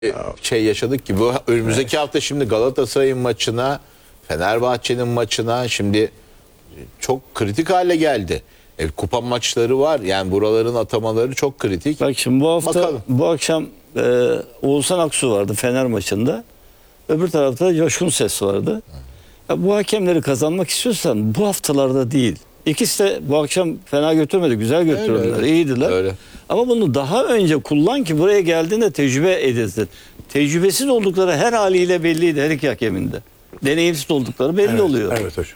şey yaşadık ki bu önümüzdeki hafta şimdi Galatasaray'ın maçına, Fenerbahçe'nin maçına şimdi çok kritik hale geldi. Kupa maçları var. Yani buraların atamaları çok kritik. Bak şimdi bu hafta Bakalım. bu akşam Oğuzhan Aksu vardı Fener maçında. Öbür tarafta Coşkun Ses vardı. Ya bu hakemleri kazanmak istiyorsan bu haftalarda değil. İkisi de bu akşam fena götürmedi. Güzel götürdüler. Öyle. İyiydiler. Öyle. Ama bunu daha önce kullan ki buraya geldiğinde tecrübe edilsin. Tecrübesiz oldukları her haliyle belliydi her iki hakemin de. Deneyimsiz oldukları belli oluyor. Evet hocam.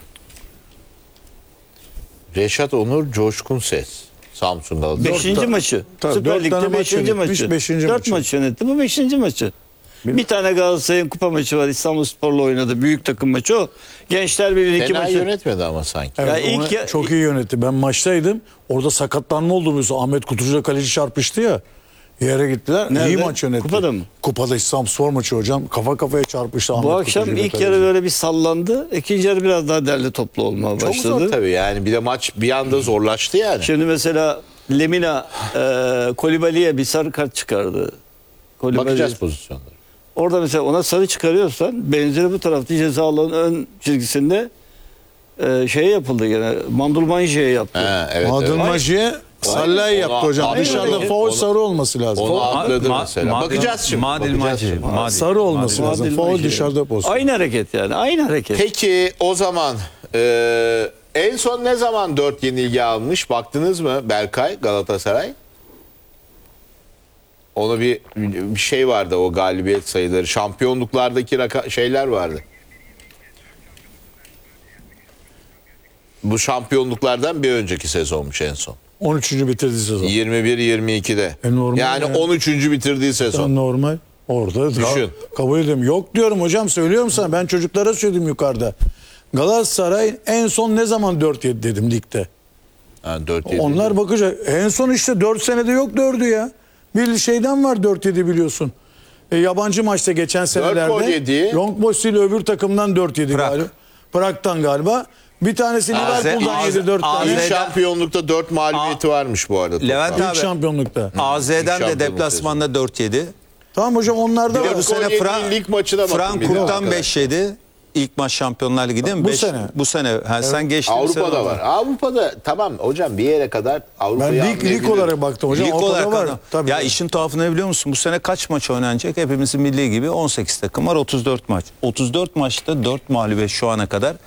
Reşat Onur, Coşkun Ses. Samsun Galatasaray. Beşinci maçı. Tabii, Süper dört tane Lig'de maç beşinci yönetmiş, maçı. beşinci Dört maçı. maç yönetti. Bu beşinci maçı. Bir tane Galatasaray'ın kupa maçı var. İstanbulspor'la oynadı. Büyük takım maçı o. Gençler Birliği iki Fena maçı. yönetmedi ama sanki. Evet, Ya ilk onu çok iyi yönetti. Ben maçtaydım. Orada sakatlanma oldu mesela. Ahmet Kutucu'da kaleci çarpıştı ya. Yere gittiler. Nerede? İyi maç yönetti. Kupada mı? Kupada İstanbulspor maçı hocam. Kafa kafaya çarpıştı Ahmet Bu akşam Kutucu'yla ilk kaleci. yarı böyle bir sallandı. İkinci yarı biraz daha derli toplu olmaya Çok başladı. zor tabii yani. Bir de maç bir anda zorlaştı yani. Şimdi mesela Lemina Kolibali'ye bir sarı kart çıkardı. Kolibali. Bakacağız pozisyonlara. Orada mesela ona sarı çıkarıyorsan benzeri bu tarafta ceza alanın ön çizgisinde şey yapıldı gene. Mandulmanji'ye yaptı. Ha, evet, Adil evet. Maji'ye Sallay yaptı hocam. Onu- Dışarıda onu- faul sarı olması lazım. Onu Faul- atladı mesela. Bakacağız şimdi. Madil Bakacağız Maci. şimdi. Madil. sarı olması Madil. lazım. Adil Faul Maji. dışarıda pozisyon. Aynı hareket yani. Aynı hareket. Peki o zaman en son ne zaman 4 yenilgi almış? Baktınız mı Berkay Galatasaray? Onu bir şey vardı o galibiyet sayıları. Şampiyonluklardaki şeyler vardı. Bu şampiyonluklardan bir önceki sezonmuş en son. 13. bitirdi sezon. 21-22'de. Normal Yani ya. 13. bitirdiği sezon. Normal. Orada Düşün. kabul ediyorum. Yok diyorum hocam, söylüyorum sana. Ben çocuklara söyledim yukarıda. Galatasaray en son ne zaman 4-7 dedim ligde. Ha, 4-7. Onlar bakacak. En son işte 4 senede yok 4'ü ya. Bir şeyden var 4-7 biliyorsun. Yabancı maçta geçen senelerde. gol yedi. Young Boys ile öbür takımdan 4-7 Prag. galiba. Prag'tan galiba. Bir tanesi Liverpool'dan yedi 4 tane. İlk AZ'den şampiyonlukta 4 mağlubiyeti varmış bu arada. Levent toplam. İlk abi. şampiyonlukta. AZ'den de Şampiyonluk deplasmanda 4-7. Tamam hocam, onlarda Bir var. de Bu sene gol yediği lig maçına bakın bir de Frankfurt'tan arkadaşlar. 5-7. İlk maç Şampiyonlar Ligi değil mi? Bu Beş- sene. Bu sene. Ha, sen geçtiğin sene Avrupa'da var. Avrupa'da tamam hocam bir yere kadar Ben Avrupa'yı lig anlayabilirim. olarak baktım hocam. Lig Avrupa'da olarak var. adam. Tabii. Ya işin tuhafı ne biliyor musun? Bu sene kaç maç oynanacak? Hepimizin bildiği gibi 18 takım var, 34 maç. 34 maçta 4 mağlubiyet şu ana kadar.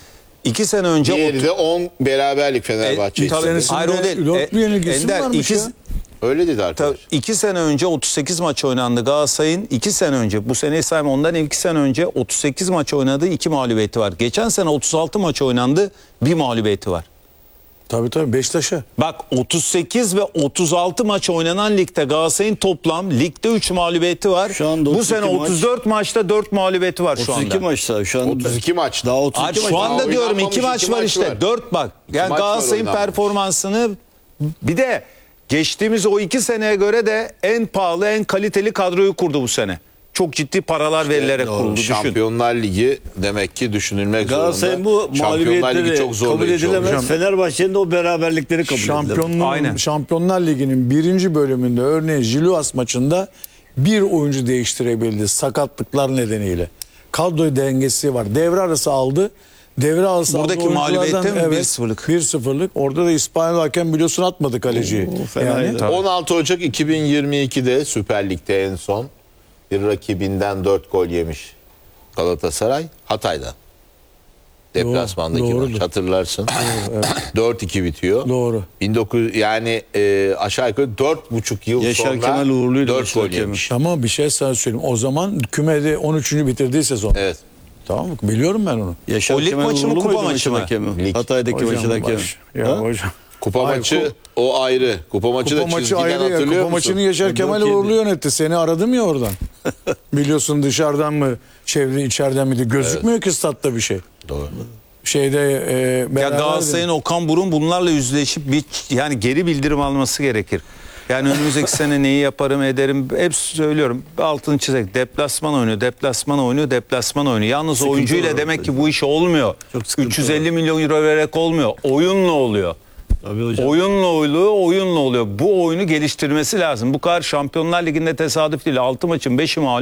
2 sene önce Diğeri de 10 beraberlik Fenerbahçe. İlk senesinde Hayır, o değil. 4 bir yenilgisi Ender, varmış ya. Öyle dedi arkadaş. 2 sene önce 38 maç oynandı Galatasaray'ın. 2 sene önce, bu seneyi sayma, ondan 2 sene önce 38 maç oynadı, 2 mağlubiyeti var. Geçen sene 36 maç oynandı, 1 mağlubiyeti var. Tabii Beşiktaş'a. Bak 38 ve 36 maç oynanan ligde Galatasaray'ın toplam ligde 3 mağlubiyeti var. Şu anda Bu 32 sene 34 maçta 4 mağlubiyeti var şu 32 anda. maçta şu an. 32 maç. Daha 32 Hayır, maç. şu anda Daha diyorum oynanmamış 2 maç iki var maç işte. var. 4 bak. Yani maç var Galatasaray'ın oynanmış. performansını bir de geçtiğimiz o 2 seneye göre de en pahalı, en kaliteli kadroyu kurdu bu sene. Çok ciddi paralar verilerek kuruldu. Düşün. Şampiyonlar Ligi demek ki düşünülmek Galatasaray'ın zorunda. bu Şampiyonlar Ligi mağlubiyetleri çok kabul zorlayıcı edilemez. olacak. Fenerbahçe'nin de o beraberlikleri kabul edilemez. Aynen. Şampiyonlar Ligi'nin 1. bölümünde örneğin Jiluas maçında bir oyuncu değiştirebildi sakatlıklar nedeniyle. Kadro dengesi var. Devre arası aldı. Devre arası Buradaki aldığı mağlubiyette oyunculardan- mi? Evet, 1-0'lık. 1-0'lık. Orada da İspanyol hakem biliyorsun atmadı kaleciyi. fenaydı. 16 Ocak 2022'de Süper Lig'de en son bir rakibinden 4 gol yemiş Galatasaray Hatay'da. Deplasmandaki Doğrudur. maç hatırlarsın. 4-2 bitiyor. Doğru. 19 yani aşağı yukarı 4,5 yıl Yaşar sonra Kemal Uğurlu'ydu 4 Yaşar gol Kemal. yemiş. Ama bir şey sana söyleyeyim. O zaman kümede 13. bitirdiği sezon. Evet. Tamam mı? Biliyorum ben onu. Yaşar O lig Kemal maçı mı, Uğurlu kupa muydu maçı mı? hakemi? Lig. Hatay'daki maçın hakemi. Ya Ha? hocam. Kupa Hayır, maçı o ayrı. Kupa maçı da Kupa maçı çizgiden ayrı ya. hatırlıyor Kupa musun? maçını Yaşar Kemal 4-7. Uğurlu yönetti. Seni aradım ya oradan. Biliyorsun dışarıdan mı çevre içeriden miydi? Gözükmüyor ki statta bir şey. Doğru. Şeyde Ya beraberdi. Galatasaray'ın Okan Burun bunlarla yüzleşip bir yani geri bildirim alması gerekir. Yani önümüzdeki sene neyi yaparım ederim hep söylüyorum. Altını çizerek deplasman oynuyor, deplasman oynuyor, deplasman oynuyor. Yalnız Sıkıntı oyuncuyla var demek orada. ki bu iş olmuyor. Çok sıkıntı 350 milyon euro vererek olmuyor. Oyunla oluyor. Tabii hocam. Oyunla oluyor. Bu oyunu geliştirmesi lazım. Bu kadar Şampiyonlar Ligi'nde tesadüf değil. 6 maçın 5'i mağlup.